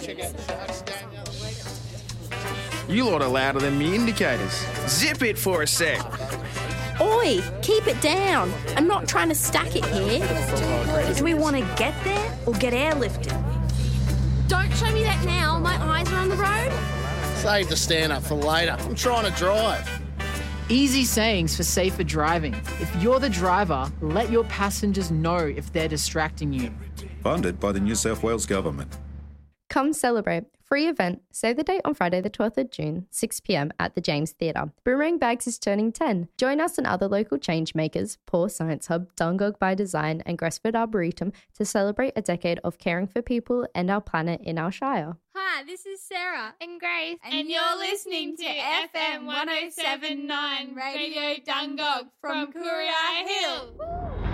You lot are louder than me indicators. Zip it for a sec. Oi, keep it down. I'm not trying to stack it here. Do we want to get there or get airlifted? Don't show me that now. My eyes are on the road. Save the stand-up for later. I'm trying to drive. Easy sayings for safer driving. If you're the driver, let your passengers know if they're distracting you. Funded by the New South Wales Government. Come celebrate. Free event. Save the date on Friday the 12th of June, 6 p.m. at the James Theatre. Boomerang Bags is turning 10. Join us and other local change makers, Paw Science Hub, Dungog by Design and Gresford Arboretum to celebrate a decade of caring for people and our planet in our shire. Hi, this is Sarah and Grace, and you're listening to FM 107.9 Radio Dungog from Courier Hill. Woo!